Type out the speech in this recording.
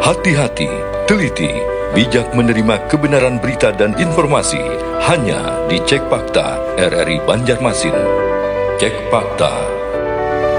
Hati-hati, teliti, bijak menerima kebenaran berita dan informasi hanya di Cek Fakta RRI Banjarmasin. Cek Fakta,